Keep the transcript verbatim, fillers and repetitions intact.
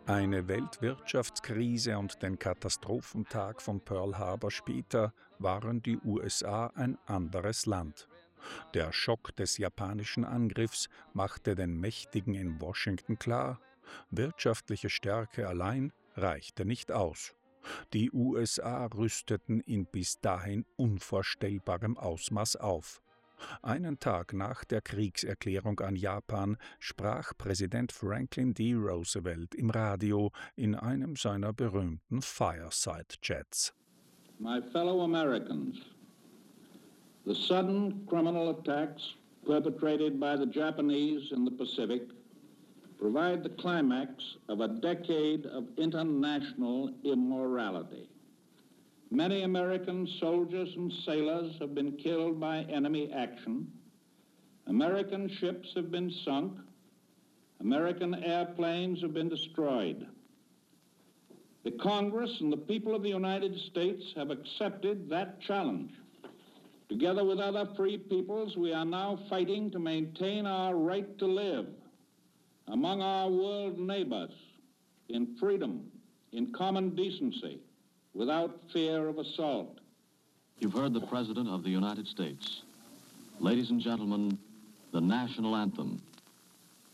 Eine Weltwirtschaftskrise und den Katastrophentag von Pearl Harbor später waren die U S A ein anderes Land. Der Schock des japanischen Angriffs machte den Mächtigen in Washington klar: wirtschaftliche Stärke allein reichte nicht aus. Die U S A rüsteten in bis dahin unvorstellbarem Ausmaß auf. Einen Tag nach der Kriegserklärung an Japan sprach Präsident Franklin D. Roosevelt im Radio in einem seiner berühmten Fireside-Chats. My fellow Americans, the sudden criminal attacks perpetrated by the Japanese in the Pacific provide the climax of a decade of international immorality. Many American soldiers and sailors have been killed by enemy action. American ships have been sunk. American airplanes have been destroyed. The Congress and the people of the United States have accepted that challenge. Together with other free peoples, we are now fighting to maintain our right to live among our world neighbors in freedom, in common decency, without fear of assault. You've heard the President of the United States. Ladies and gentlemen, the national anthem.